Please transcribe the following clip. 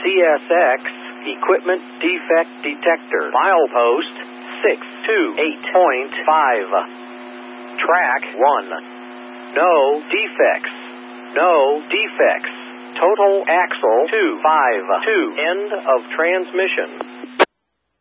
CSX Equipment Defect Detector. Milepost 628.5. Track 1. No defects. No defects. Total axle 252. End of transmission.